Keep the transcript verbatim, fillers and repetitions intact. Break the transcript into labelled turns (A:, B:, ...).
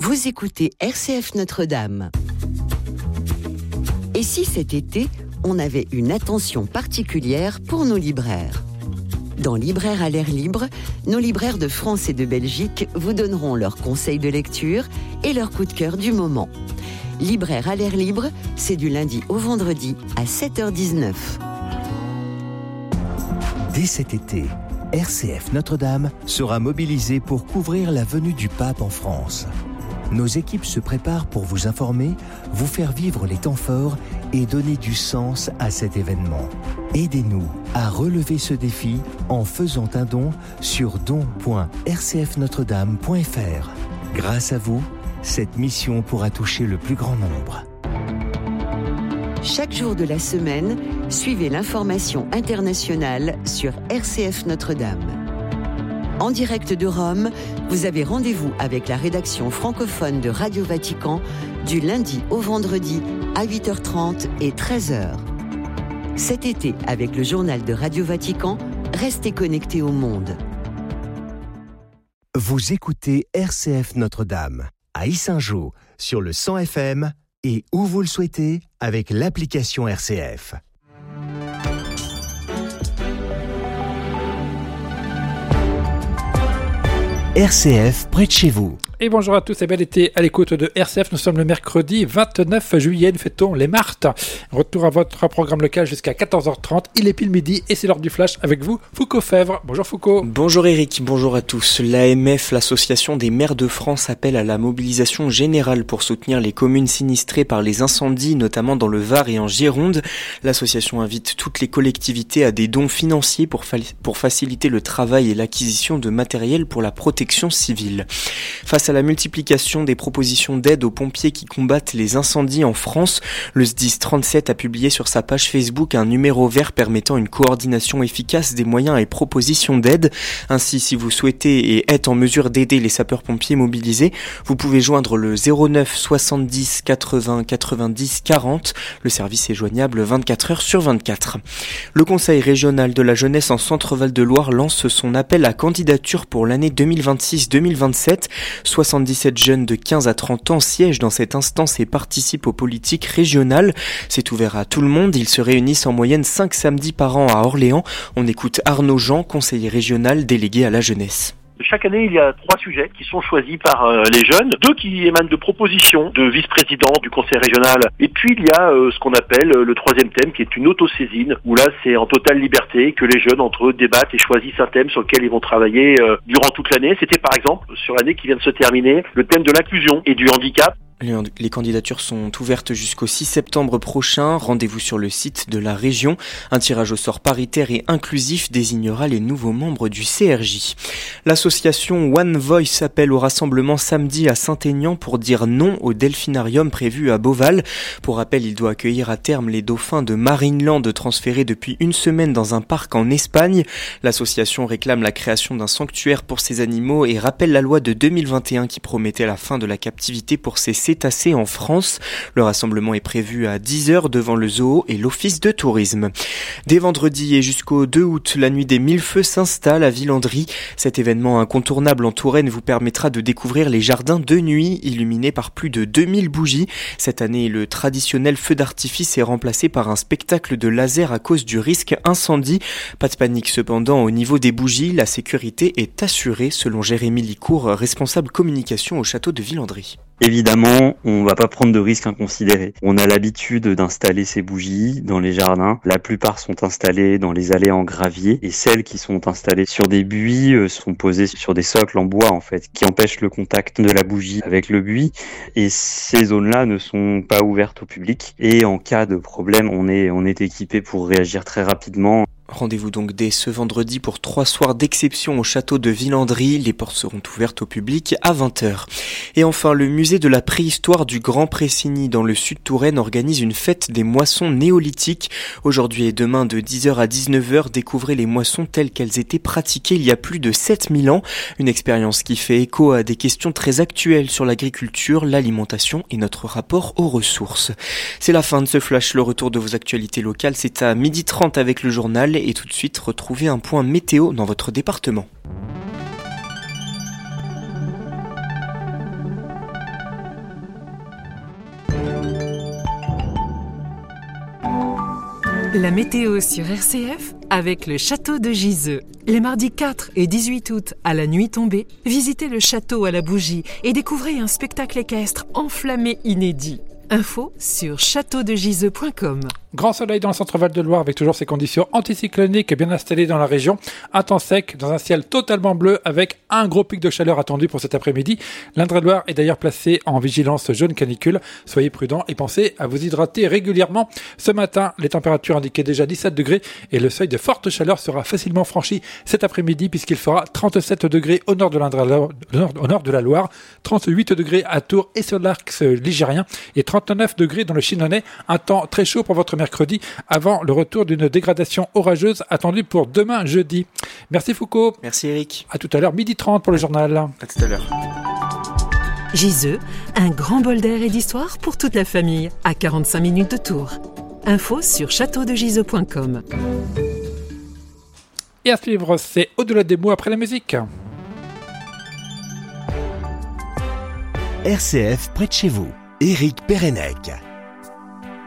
A: Vous écoutez R C F Notre-Dame. Et si cet été, on avait une attention particulière pour nos libraires ? Dans Libraires à l'air libre, nos libraires de France et de Belgique vous donneront leurs conseils de lecture et leurs coups de cœur du moment. Libraires à l'air libre, c'est du lundi au vendredi à sept heures dix-neuf.
B: Dès cet été, R C F Notre-Dame sera mobilisée pour couvrir la venue du pape en France. Nos équipes se préparent pour vous informer, vous faire vivre les temps forts et donner du sens à cet événement. Aidez-nous à relever ce défi en faisant un don sur don point r c f notre dame point f r. Grâce à vous, cette mission pourra toucher le plus grand nombre.
A: Chaque jour de la semaine, suivez l'information internationale sur R C F Notre-Dame. En direct de Rome, vous avez rendez-vous avec la rédaction francophone de Radio Vatican du lundi au vendredi à huit heures trente et treize heures. Cet été, avec le journal de Radio Vatican, restez connectés au monde.
B: Vous écoutez R C F Notre-Dame à Yssingeaux sur le cent F M et où vous le souhaitez avec l'application R C F. R C F près de chez vous.
C: Et bonjour à tous et bel été à l'écoute de R C F. Nous sommes le mercredi vingt-neuf juillet, nous fêtons les Martes. Retour à votre programme local jusqu'à quatorze heures trente. Il est pile midi et c'est l'heure du flash avec vous, Foucault Fèvre. Bonjour Foucault. Bonjour Eric, bonjour à tous. L'A M F, l'Association des maires de France, appelle à la mobilisation générale pour soutenir les communes sinistrées par les incendies, notamment dans le Var et en Gironde. L'association invite toutes les collectivités à des dons financiers pour, fa- pour faciliter le travail et l'acquisition de matériel pour la protection civile. Face à la multiplication des propositions d'aide aux pompiers qui combattent les incendies en France, le S D I S trente-sept a publié sur sa page Facebook un numéro vert permettant une coordination efficace des moyens et propositions d'aide. Ainsi, si vous souhaitez et êtes en mesure d'aider les sapeurs-pompiers mobilisés, vous pouvez joindre le zéro neuf soixante-dix quatre-vingts quatre-vingt-dix quarante. Le service est joignable vingt-quatre heures sur vingt-quatre. Le Conseil régional de la jeunesse en Centre-Val de Loire lance son appel à candidature pour l'année deux mille vingt-six deux mille vingt-sept. soixante-dix-sept jeunes de quinze à trente ans siègent dans cette instance et participent aux politiques régionales. C'est ouvert à tout le monde. Ils se réunissent en moyenne cinq samedis par an à Orléans. On écoute Arnaud Jean, conseiller régional délégué à la jeunesse.
D: Chaque année, il y a trois sujets qui sont choisis par euh, les jeunes, deux qui émanent de propositions de vice-présidents du conseil régional, et puis il y a euh, ce qu'on appelle euh, le troisième thème qui est une autosaisine, où là c'est en totale liberté que les jeunes entre eux débattent et choisissent un thème sur lequel ils vont travailler euh, durant toute l'année. C'était par exemple, sur l'année qui vient de se terminer, le thème de l'inclusion et du handicap.
C: Les candidatures sont ouvertes jusqu'au six septembre prochain. Rendez-vous sur le site de la région. Un tirage au sort paritaire et inclusif désignera les nouveaux membres du C R J. L'association One Voice appelle au rassemblement samedi à Saint-Aignan pour dire non au delphinarium prévu à Beauval. Pour rappel, il doit accueillir à terme les dauphins de Marineland transférés depuis une semaine dans un parc en Espagne. L'association réclame la création d'un sanctuaire pour ces animaux et rappelle la loi de deux mille vingt et un qui promettait la fin de la captivité pour ces cétacés en France. Le rassemblement est prévu à dix heures devant le zoo et l'office de tourisme. Dès vendredi et jusqu'au deux août, la nuit des mille feux s'installe à Villandry. Cet événement incontournable en Touraine vous permettra de découvrir les jardins de nuit illuminés par plus de deux mille bougies. Cette année, le traditionnel feu d'artifice est remplacé par un spectacle de laser à cause du risque incendie. Pas de panique cependant au niveau des bougies, la sécurité est assurée selon Jérémy Licourt, responsable communication au château de Villandry.
E: Évidemment, on va pas prendre de risques inconsidérés. On a l'habitude d'installer ces bougies dans les jardins. La plupart sont installées dans les allées en gravier et celles qui sont installées sur des buis sont posées sur des socles en bois en fait, qui empêchent le contact de la bougie avec le buis. Et ces zones-là ne sont pas ouvertes au public. Et en cas de problème, on est on est équipé pour réagir très rapidement.
C: Rendez-vous donc dès ce vendredi pour trois soirs d'exception au château de Villandry. Les portes seront ouvertes au public à vingt heures. Et enfin, le musée de la préhistoire du Grand Pressigny dans le sud Touraine organise une fête des moissons néolithiques. Aujourd'hui et demain de dix heures à dix-neuf heures, découvrez les moissons telles qu'elles étaient pratiquées il y a plus de sept mille ans. Une expérience qui fait écho à des questions très actuelles sur l'agriculture, l'alimentation et notre rapport aux ressources. C'est la fin de ce flash. Le retour de vos actualités locales, c'est à midi trente avec le journal. Et tout de suite, retrouvez un point météo dans votre département.
F: La météo sur R C F avec le château de Giseux. Les mardis quatre et dix-huit août à la nuit tombée, visitez le château à la bougie et découvrez un spectacle équestre enflammé inédit. Info sur château de giseux point com.
C: Grand soleil dans le centre-val de Loire avec toujours ces conditions anticycloniques bien installées dans la région. Un temps sec dans un ciel totalement bleu avec un gros pic de chaleur attendu pour cet après-midi. L'Indre-et-Loire est d'ailleurs placé en vigilance jaune canicule. Soyez prudents et pensez à vous hydrater régulièrement. Ce matin, les températures indiquaient déjà dix-sept degrés et le seuil de forte chaleur sera facilement franchi cet après-midi puisqu'il fera trente-sept degrés au nord de l'Indre-et-Loire, au nord de la Loire, trente-huit degrés à Tours et sur l'axe ligérien et trente-neuf degrés dans le Chinonnais. Un temps très chaud pour votre mercredi avant le retour d'une dégradation orageuse attendue pour demain jeudi. Merci Foucault.
G: Merci Eric.
C: À tout à l'heure, midi trente pour le journal.
G: À tout à l'heure.
F: Giseux, un grand bol d'air et d'histoire pour toute la famille, à quarante-cinq minutes de Tours. Info sur château de giseux point com.
C: Et à suivre, c'est Au-delà des mots après la musique.
B: R C F près de chez vous. Éric Pérenec.